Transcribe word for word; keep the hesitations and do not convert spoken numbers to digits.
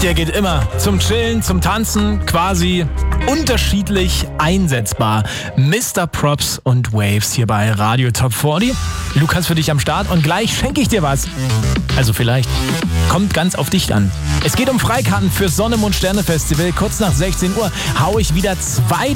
Der geht immer zum Chillen, zum Tanzen, quasi unterschiedlich einsetzbar. Mister Props und Waves hier bei Radio Top vierzig. Lukas für dich am Start und gleich schenke ich dir was. Also vielleicht. Kommt ganz auf dich an. Es geht um Freikarten für Sonne, Mond, Sterne Festival. Kurz nach sechzehn Uhr hau ich wieder zwei